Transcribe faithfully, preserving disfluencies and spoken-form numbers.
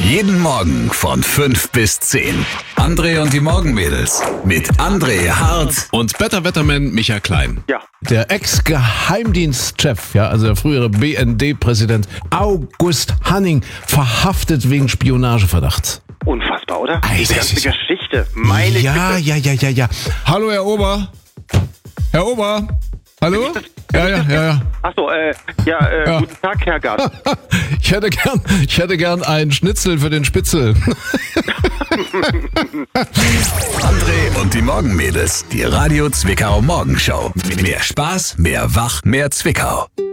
Jeden Morgen von fünf bis zehn. André und die Morgenmädels mit André Hart Und Better Wetterman Michael Klein. Ja. Der Ex-Geheimdienstchef, ja, also der frühere B N D-Präsident August Hanning, verhaftet wegen Spionageverdachts. Unfassbar, oder? Ei, Diese das ganze ist- Geschichte. Meine Ja, Güte. ja, ja, ja, ja. Hallo, Herr Ober. Herr Ober. Hallo? Ja, ja, ja, ja. Achso, äh, ja, äh, Ja. guten Tag, Herr Gast. Ich hätte gern, ich hätte gern einen Schnitzel für den Spitzel. André und die Morgenmädels. Die Radio Zwickau Morgenshow. Mehr Spaß, mehr Wach, mehr Zwickau.